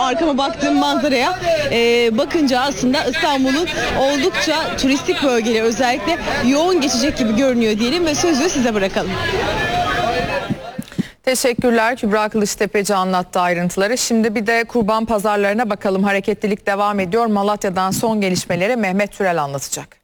arkama baktığım manzaraya bakınca aslında İstanbul'un oldukça turistik bölgeleri özellikle yoğun geçecek gibi görünüyor diyelim ve sözü size bırakalım. Teşekkürler. Kübra Kılıçtepeci anlattı ayrıntıları. Şimdi bir de kurban pazarlarına bakalım. Hareketlilik devam ediyor. Malatya'dan son gelişmeleri Mehmet Türel anlatacak.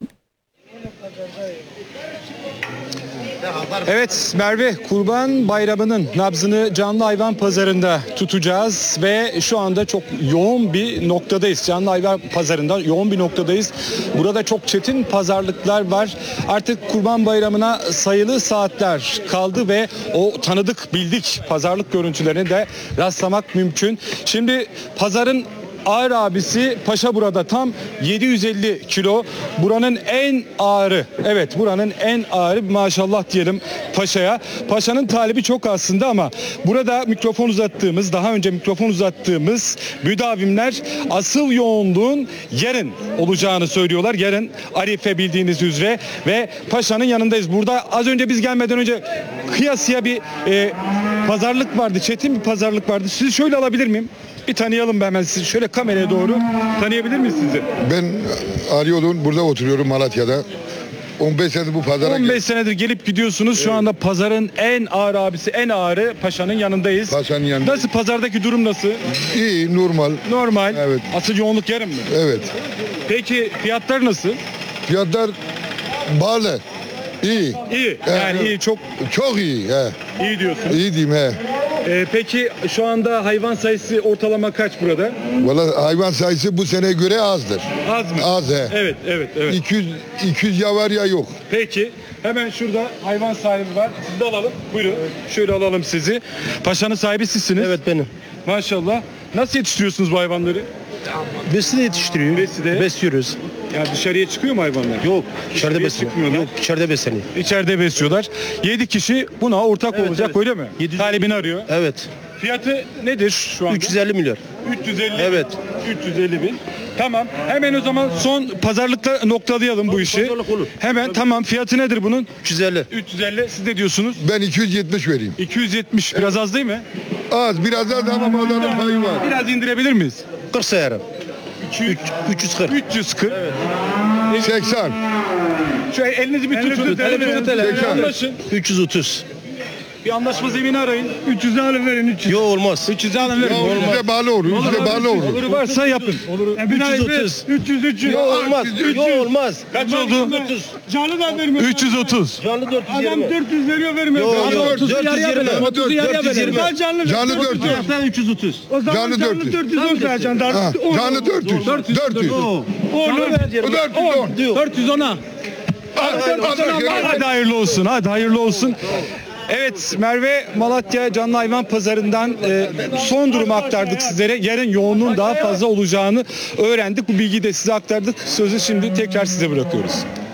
Evet Merve, Kurban Bayramı'nın nabzını canlı hayvan pazarında tutacağız ve şu anda çok yoğun bir noktadayız. Canlı hayvan pazarında yoğun bir noktadayız. Burada çok çetin pazarlıklar var. Artık Kurban Bayramı'na sayılı saatler kaldı ve o tanıdık bildik pazarlık görüntülerine de rastlamak mümkün. Şimdi pazarın ağır abisi Paşa burada tam 750 kilo. Buranın en ağırı. Evet, buranın en ağırı, maşallah diyelim Paşa'ya. Paşa'nın talibi çok aslında ama burada daha önce mikrofon uzattığımız müdavimler asıl yoğunluğun yarın olacağını söylüyorlar. Yarın Arife bildiğiniz üzere ve Paşa'nın yanındayız. Burada az önce biz gelmeden önce kıyasıya bir pazarlık vardı. Çetin bir pazarlık vardı. Sizi şöyle alabilir miyim? Bir tanıyalım hemen sizi. Şöyle kameraya doğru tanıyabilir miyiz sizi? Ben Ariyol'un burada oturuyorum Malatya'da. 15 senedir bu pazara 15 senedir gelip gidiyorsunuz. Evet. Şu anda pazarın en ağır abisi, en ağırı Paşa'nın yanındayız. Paşa'nın yanında. Nasıl, pazardaki durum nasıl? İyi, normal. Normal. Evet. Asıl yoğunluk yarın mı? Evet. Peki fiyatlar nasıl? Fiyatlar bağlı. İyi. İyi. Yani iyi, çok iyi. He. iyi diyorsun. İyi diyeyim he. Peki şu anda hayvan sayısı ortalama kaç burada? Vallahi hayvan sayısı bu sene göre azdır. Az mı? Az he. Evet. 200 ya var ya yok. Peki. Hemen şurada hayvan sahibi var. Sizi de alalım. Buyurun. Şöyle alalım sizi. Paşa'nın sahibi sizsiniz. Evet, benim. Maşallah. Nasıl yetiştiriyorsunuz bu hayvanları? Beside yetiştiriyor. Beside. Besliyoruz. Yani dışarıya çıkıyor mu hayvanlar? Yok, içeride Dışarıya besleniyor. çıkmıyorlar. Yok, içeride besleniyor. İçeride besliyorlar. 7 kişi buna ortak Evet, olacak, evet. öyle mi? 750 Talibini arıyor. Evet. Fiyatı nedir şu anda? 350 milyar. 350 Evet. 350 bin. Tamam. Hemen o zaman son pazarlıkla noktalayalım bu işi. Pazarlık olur. Hemen tamam. Fiyatı nedir bunun? 350. 350. Siz ne diyorsunuz? Ben 270 vereyim. 270. Biraz az değil mi? Az, biraz az ama pazarın payı var. Biraz indirebilir miyiz? 40 sayarım. 340. 340. 80. Şu elinizi bir tutun. Anlaşın. 330. Bir anlaşma zemini arayın. 300'e alın verin. 300. Yok, olmaz. 300'e alın verin. Yüzde bağlı olur. Yüzde bağlı olur. Olur varsa yapın. Olur. 330. 300. Yok, olmaz. Yok, olmaz. Kaç oldu? 330. Canlı da vermiyor. 330. Canlı 420. 400 veriyor vermiyor. Yok, yok. 420. Ama 420. Canlı Canlı 400. Ben 330. O zaman Canlı canlı 400. 410 vereceksin. Ha, canlı 400. 400. Yok. O 410. 410'a. Hadi hayırlı olsun. Hadi hayırlı olsun. Evet Merve, Malatya Canlı Hayvan Pazarı'ndan son durumu aktardık sizlere. Yarın yoğunluğun daha fazla olacağını öğrendik. Bu bilgiyi de size aktardık. Sözü şimdi tekrar size bırakıyoruz.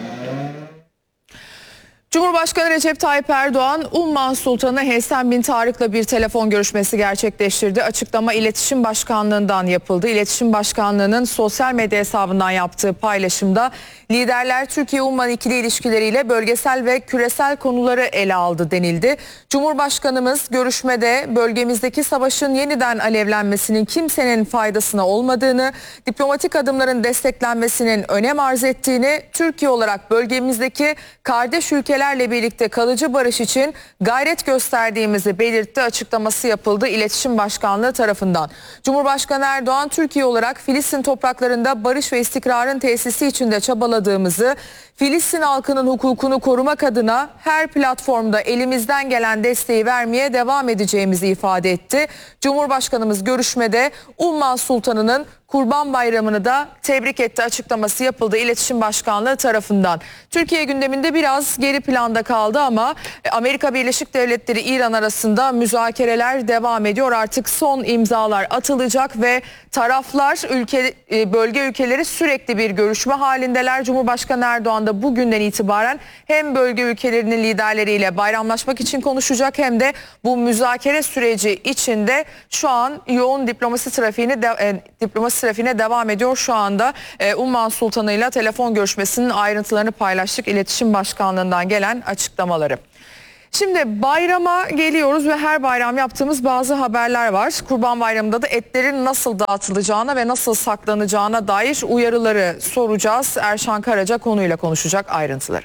Cumhurbaşkanı Recep Tayyip Erdoğan, Umman Sultanı Heysem bin Tarık'la bir telefon görüşmesi gerçekleştirdi. Açıklama İletişim Başkanlığı'ndan yapıldı. İletişim Başkanlığı'nın sosyal medya hesabından yaptığı paylaşımda liderler Türkiye-Umman ikili ilişkileriyle bölgesel ve küresel konuları ele aldı denildi. Cumhurbaşkanımız görüşmede bölgemizdeki savaşın yeniden alevlenmesinin kimsenin faydasına olmadığını, diplomatik adımların desteklenmesinin önem arz ettiğini, Türkiye olarak bölgemizdeki kardeş ülkelerle birlikte kalıcı barış için gayret gösterdiğimizi belirtti. Açıklaması yapıldı İletişim Başkanlığı tarafından. Cumhurbaşkanı Erdoğan, Türkiye olarak Filistin topraklarında barış ve istikrarın tesisi için de çabaladığımızı, Filistin halkının hukukunu korumak adına her platformda elimizden gelen desteği vermeye devam edeceğimizi ifade etti. Cumhurbaşkanımız görüşmede Umman Sultanı'nın Kurban Bayramı'nı da tebrik etti. Açıklaması yapıldı İletişim Başkanlığı tarafından. Türkiye gündeminde biraz geri planda kaldı ama Amerika Birleşik Devletleri İran arasında müzakereler devam ediyor. Artık son imzalar atılacak ve taraflar bölge ülkeleri sürekli bir görüşme halindeler. Cumhurbaşkanı Erdoğan da bugünden itibaren hem bölge ülkelerinin liderleriyle bayramlaşmak için konuşacak hem de bu müzakere süreci içinde şu an yoğun diplomasi trafiğine devam ediyor şu anda. Umman Sultanı ile telefon görüşmesinin ayrıntılarını paylaştık. İletişim Başkanlığı'ndan gelen açıklamaları. Şimdi bayrama geliyoruz ve her bayram yaptığımız bazı haberler var. Kurban Bayramı'nda da etlerin nasıl dağıtılacağına ve nasıl saklanacağına dair uyarıları soracağız. Erşan Karaca konuyla konuşacak ayrıntıları.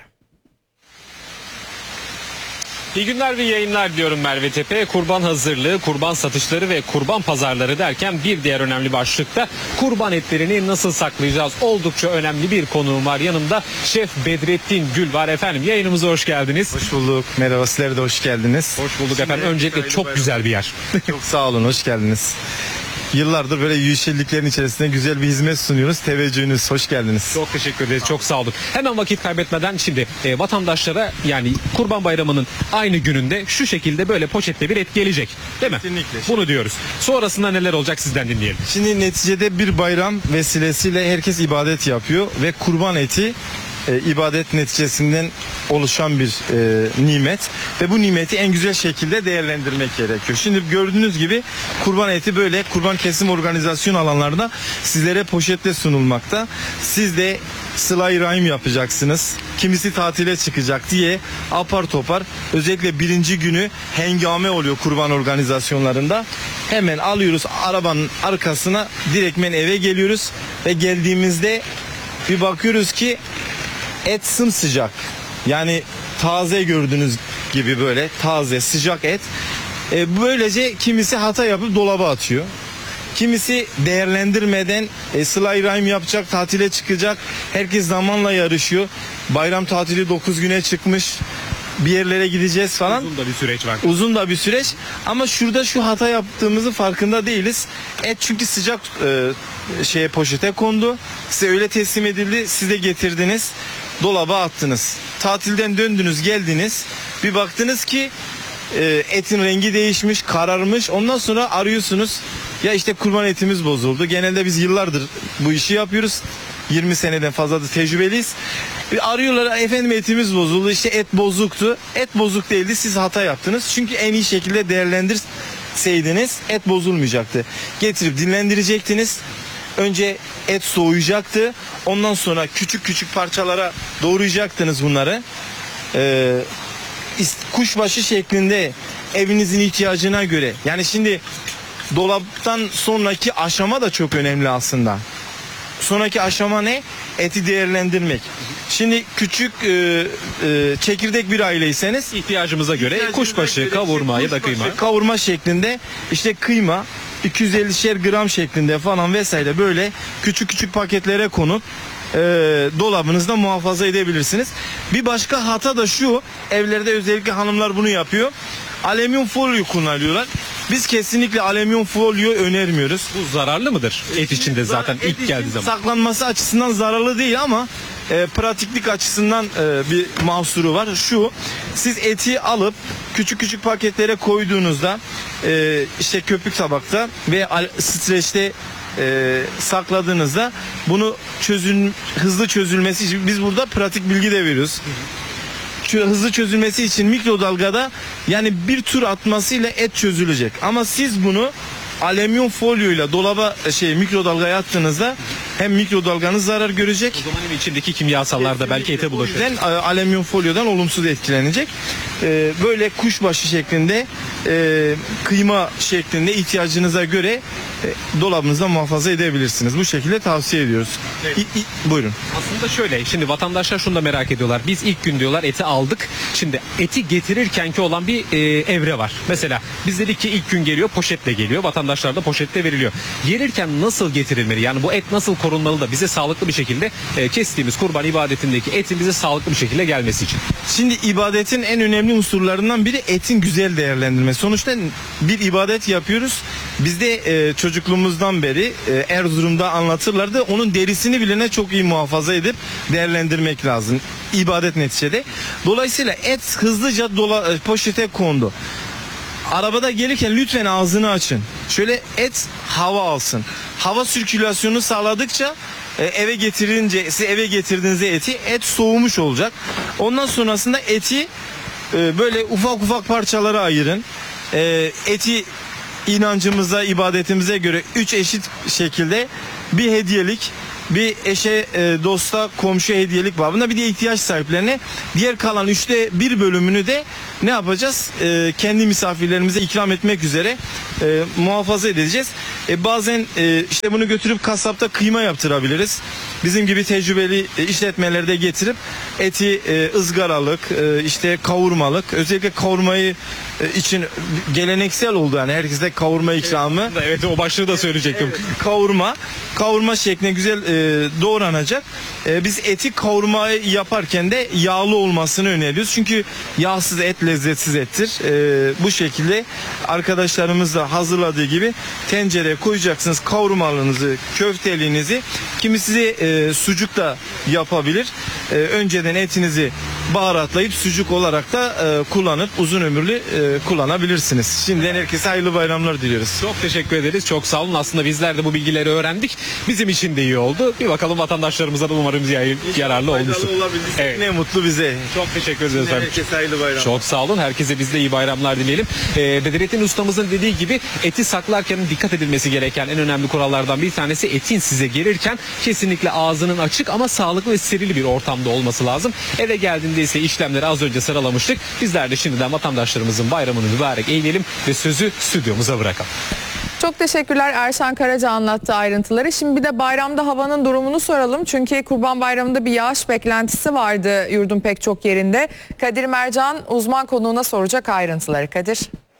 İyi günler ve yayınlar diyorum Merve Tepe. Kurban hazırlığı, kurban satışları ve kurban pazarları derken bir diğer önemli başlıkta kurban etlerini nasıl saklayacağız? Oldukça önemli bir konuğum var. Yanımda Şef Bedrettin Gül var efendim. Yayınımıza hoş geldiniz. Hoş bulduk. Merhaba, sizlere de hoş geldiniz. Hoş bulduk efendim. Öncelikle çok güzel bir yer. Çok sağ olun, hoş geldiniz. Yıllardır böyle yeşilliklerin içerisinde güzel bir hizmet sunuyoruz. Teveccühünüz, hoş geldiniz. Çok teşekkür ederiz. Çok sağ olun. Hemen vakit kaybetmeden şimdi vatandaşlara yani Kurban Bayramı'nın aynı gününde şu şekilde böyle poşette bir et gelecek. Değil mi? Kesinlikle. Bunu diyoruz. Sonrasında neler olacak sizden dinleyelim. Şimdi neticede bir bayram vesilesiyle herkes ibadet yapıyor ve kurban eti ibadet neticesinden oluşan bir nimet ve bu nimeti en güzel şekilde değerlendirmek gerekiyor. Şimdi gördüğünüz gibi kurban eti böyle kurban kesim organizasyon alanlarında sizlere poşetle sunulmakta. Siz de sıla-i rahim yapacaksınız. Kimisi tatile çıkacak diye apar topar özellikle birinci günü hengame oluyor kurban organizasyonlarında. Hemen alıyoruz arabanın arkasına direktmen eve geliyoruz ve geldiğimizde bir bakıyoruz ki et sımsıcak. Yani taze gördüğünüz gibi böyle taze sıcak et. Böylece kimisi hata yapıp dolaba atıyor. Kimisi değerlendirmeden sıla-i rahim yapacak, tatile çıkacak. Herkes zamanla yarışıyor. Bayram tatili 9 güne çıkmış. Bir yerlere gideceğiz falan. Uzun da bir süreç var. Uzun da bir süreç ama şurada şu hata yaptığımızı farkında değiliz. Et çünkü sıcak poşete kondu. Size öyle teslim edildi. Siz de getirdiniz. Dolaba attınız. Tatilden döndünüz, geldiniz. Bir baktınız ki etin rengi değişmiş, kararmış. Ondan sonra arıyorsunuz. Ya işte kurban etimiz bozuldu. Genelde biz yıllardır bu işi yapıyoruz. 20 seneden fazladır tecrübeliyiz. Bir arıyorlar, efendim etimiz bozuldu, işte et bozuktu. Et bozuk değildi, siz hata yaptınız. Çünkü en iyi şekilde değerlendirseydiniz et bozulmayacaktı. Getirip dinlendirecektiniz. Önce et soğuyacaktı. Ondan sonra küçük küçük parçalara doğrayacaktınız bunları. Kuşbaşı şeklinde evinizin ihtiyacına göre. Yani şimdi dolaptan sonraki aşama da çok önemli aslında. Sonraki aşama ne? Eti değerlendirmek. Şimdi küçük çekirdek bir aileyseniz İhtiyacımıza göre kuşbaşı, kavurma ya da kıyma. Kavurma şeklinde işte kıyma 250'şer gram şeklinde falan vesaire böyle küçük küçük paketlere konup dolabınızda muhafaza edebilirsiniz. Bir başka hata da şu, evlerde özellikle hanımlar bunu yapıyor. Alüminyum folyo kullanıyorlar. Biz kesinlikle alüminyum folyo önermiyoruz. Bu zararlı mıdır? Et içinde zaten ilk geldiği zaman. Saklanması açısından zararlı değil ama pratiklik açısından bir mahsuru var. Şu, siz eti alıp küçük küçük paketlere koyduğunuzda işte köpük tabakta ve streçte sakladığınızda bunu hızlı çözülmesi için biz burada pratik bilgi de veriyoruz. Hızlı çözülmesi için mikrodalgada yani bir tur atmasıyla et çözülecek. Ama siz bunu alüminyum folyoyla dolaba mikrodalgaya attığınızda hem mikrodalganız zarar görecek. O zaman hem içindeki kimyasallar da belki ete bulaşır. O yüzden alüminyum folyodan olumsuz etkilenecek. Böyle kuşbaşı şeklinde kıyma şeklinde ihtiyacınıza göre dolabınızda muhafaza edebilirsiniz. Bu şekilde tavsiye ediyoruz. Evet. Buyurun. Aslında şöyle, şimdi vatandaşlar şunu da merak ediyorlar. Biz ilk gün diyorlar eti aldık. Şimdi eti getirirkenki olan bir evre var. Mesela biz dedik ki ilk gün geliyor, poşetle geliyor. Vatandaşlar da poşetle veriliyor. Gelirken nasıl getirilmeli? Yani bu et nasıl korunmalı da bize sağlıklı bir şekilde kestiğimiz kurban ibadetindeki etin bize sağlıklı bir şekilde gelmesi için? Şimdi ibadetin en önemli unsurlarından biri etin güzel değerlendirmesi. Sonuçta bir ibadet yapıyoruz. Bizde çocukluğumuzdan beri Erzurum'da anlatırlardı. Onun derisini bilene çok iyi muhafaza edip değerlendirmek lazım. İbadet neticede. Dolayısıyla et hızlıca poşete kondu. Arabada gelirken lütfen ağzını açın. Şöyle et hava alsın. Hava sirkülasyonu sağladıkça eve getirdiğinizde et soğumuş olacak. Ondan sonrasında eti böyle ufak ufak parçalara ayırın. Eti inancımıza, ibadetimize göre 3 eşit şekilde bir hediyelik bir eşe, dosta, komşuya hediyelik babında, bir de ihtiyaç sahiplerine. Diğer kalan 1/3 bölümünü de ne yapacağız? Kendi misafirlerimize ikram etmek üzere muhafaza edeceğiz. Bazen işte bunu götürüp kasapta kıyma yaptırabiliriz. Bizim gibi tecrübeli işletmelerde getirip eti ızgaralık, işte kavurmalık, özellikle kavurmayı için geleneksel oldu, yani herkese kavurma ikramı. Evet, o başlığı da söyleyecektim. Kavurma şeklinde güzel doğranacak. Biz eti kavurmayı yaparken de yağlı olmasını öneriyoruz. Çünkü yağsız et lezzetsiz ettir. Bu şekilde arkadaşlarımız da hazırladığı gibi tencereye koyacaksınız kavurmalığınızı, köfteliğinizi. Kimi size sucuk da yapabilir. Önceden etinizi baharatlayıp sucuk olarak da kullanıp uzun ömürlü kullanabilirsiniz. Şimdiden herkese hayırlı bayramlar diliyoruz. Çok teşekkür ederiz. Çok sağ olun. Aslında bizler de bu bilgileri öğrendik. Bizim için de iyi oldu. Bir bakalım vatandaşlarımıza da umarım yararlı olmuştur. Evet. Ne mutlu bize. Çok teşekkür ederiz efendim. Herkese hayırlı bayramlar. Çok sağ olun. Herkese biz de iyi bayramlar dileyelim. Bedrettin ustamızın dediği gibi eti saklarken dikkat edilmesi gereken en önemli kurallardan bir tanesi, etin size gelirken kesinlikle ağzının açık ama sağlıklı ve steril bir ortamda olması lazım. Eve geldiğinde ise işlemleri az önce sıralamıştık. Bizler de şimdiden vatandaşlarımızın bayramını mübarek eyleyelim ve sözü stüdyomuza bırakalım. Çok teşekkürler, Erşan Karaca anlattı ayrıntıları. Şimdi bir de bayramda havanın durumunu soralım. Çünkü Kurban Bayramı'nda bir yağış beklentisi vardı yurdun pek çok yerinde. Kadir Mercan uzman konuğuna soracak ayrıntıları. Kadir.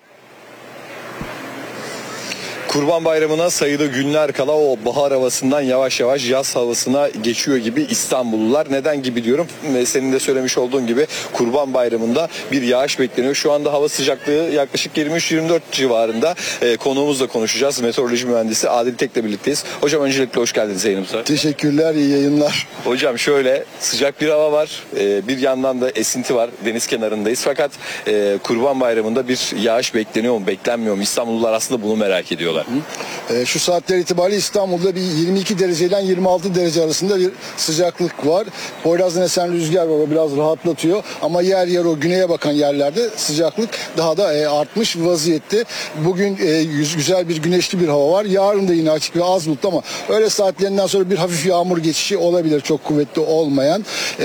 Kurban Bayramı'na sayılı günler kala o bahar havasından yavaş yavaş yaz havasına geçiyor gibi İstanbullular. Neden gibi diyorum? Senin de söylemiş olduğun gibi Kurban Bayramı'nda bir yağış bekleniyor. Şu anda hava sıcaklığı yaklaşık 23-24 civarında. Konuğumuzla konuşacağız. Meteoroloji mühendisi Adil Tek'le birlikteyiz. Hocam öncelikle hoş geldiniz yayınımıza. Teşekkürler, iyi yayınlar. Hocam şöyle, sıcak bir hava var. Bir yandan da esinti var. Deniz kenarındayız. Fakat Kurban Bayramı'nda bir yağış bekleniyor mu, beklenmiyor mu? İstanbullular aslında bunu merak ediyorlar. Şu saatler itibariyle İstanbul'da bir 22 dereceden 26 derece arasında bir sıcaklık var. Poyraz'dan esen rüzgar var, o biraz rahatlatıyor. Ama yer yer o güneye bakan yerlerde sıcaklık daha da artmış vaziyette. Bugün güzel bir güneşli bir hava var. Yarın da yine açık ve az bulutlu ama öğle saatlerinden sonra bir hafif yağmur geçişi olabilir, çok kuvvetli olmayan.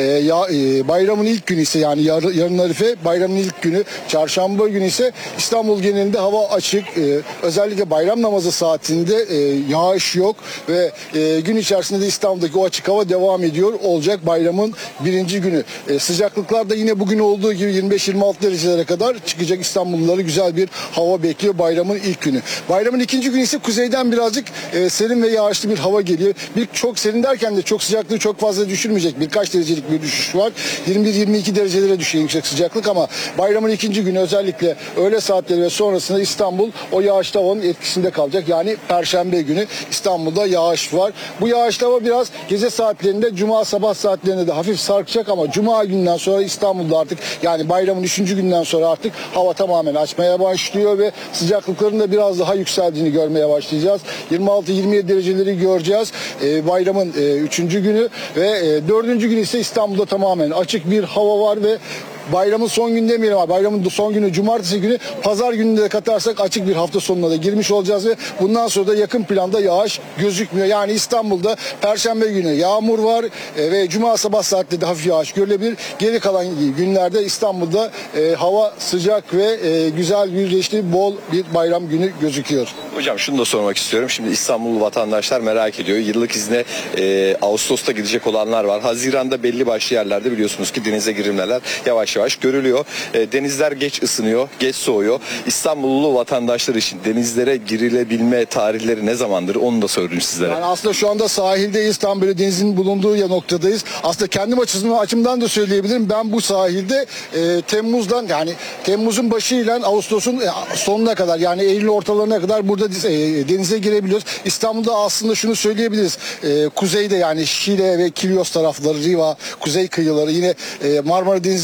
Bayramın ilk günü ise, yani yarın Arife, bayramın ilk günü çarşamba günü ise İstanbul genelinde hava açık. Özellikle bayram namazı saatinde yağış yok ve gün içerisinde de İstanbul'daki o açık hava devam ediyor olacak bayramın birinci günü. Sıcaklıklar da yine bugün olduğu gibi 25-26 derecelere kadar çıkacak. İstanbulluları güzel bir hava bekliyor bayramın ilk günü. Bayramın ikinci günü ise kuzeyden birazcık serin ve yağışlı bir hava geliyor. Çok serin derken de çok sıcaklığı çok fazla düşürmeyecek. Birkaç derecelik bir düşüş var. 21-22 derecelere düşüyor yüksek sıcaklık ama bayramın ikinci günü özellikle öğle saatleri ve sonrasında İstanbul o yağışlı havanın etkisinde kalacak. Yani Perşembe günü İstanbul'da yağış var. Bu yağışlı hava biraz gece saatlerinde, Cuma sabah saatlerinde de hafif sarkacak ama Cuma günden sonra İstanbul'da artık, yani bayramın 3. günden sonra artık hava tamamen açmaya başlıyor ve sıcaklıkların da biraz daha yükseldiğini görmeye başlayacağız. 26-27 dereceleri göreceğiz. Bayramın 3. günü ve 4. günü ise İstanbul'da tamamen açık bir hava var ve bayramın son günü demeyelim ama bayramın son günü cumartesi günü, pazar gününde de katarsak açık bir hafta sonuna da girmiş olacağız ve bundan sonra da yakın planda yağış gözükmüyor. Yani İstanbul'da Perşembe günü yağmur var ve Cuma sabah saatlerinde hafif yağış görülebilir. Geri kalan günlerde İstanbul'da hava sıcak ve güzel, güneşli, bol bir bayram günü gözüküyor. Hocam şunu da sormak istiyorum. Şimdi İstanbullu vatandaşlar merak ediyor. Yıllık izne Ağustos'ta gidecek olanlar var. Haziran'da belli başlı yerlerde biliyorsunuz ki denize girilmeler yavaş yavaş görülüyor. Denizler geç ısınıyor, geç soğuyor. İstanbullu vatandaşlar için denizlere girilebilme tarihleri ne zamandır? Onu da sorayım sizlere. Yani aslında şu anda sahildeyiz. Tam böyle denizin bulunduğu noktadayız. Aslında kendim açımdan da söyleyebilirim. Ben bu sahilde Temmuz'dan, yani Temmuz'un başıyla Ağustos'un sonuna kadar, yani Eylül ortalarına kadar burada denize girebiliyoruz. İstanbul'da aslında şunu söyleyebiliriz. Kuzeyde, yani Şile ve Kilyos tarafları, Riva, kuzey kıyıları, yine Marmara Denizi kıyıları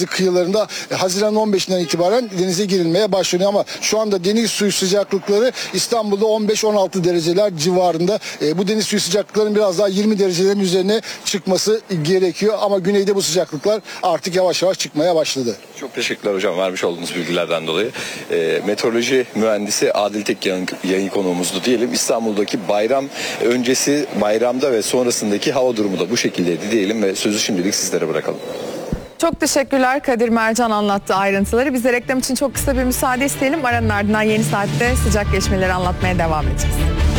sıcaklıklarında Haziran 15'inden itibaren denize girilmeye başlanıyor ama şu anda deniz suyu sıcaklıkları İstanbul'da 15-16 dereceler civarında. Bu deniz suyu sıcaklıklarının biraz daha 20 derecelerin üzerine çıkması gerekiyor ama güneyde bu sıcaklıklar artık yavaş yavaş çıkmaya başladı. Çok teşekkürler hocam vermiş olduğunuz bilgilerden dolayı. Meteoroloji mühendisi Adil Tek yayın konuğumuzdu diyelim. İstanbul'daki bayram öncesi, bayramda ve sonrasındaki hava durumu da bu şekildeydi diyelim ve sözü şimdilik sizlere bırakalım. Çok teşekkürler. Kadir Mercan anlattı ayrıntıları. Bize reklam için çok kısa bir müsaade isteyelim. Aranın ardından yeni saatte sıcak gelişmeleri anlatmaya devam edeceğiz.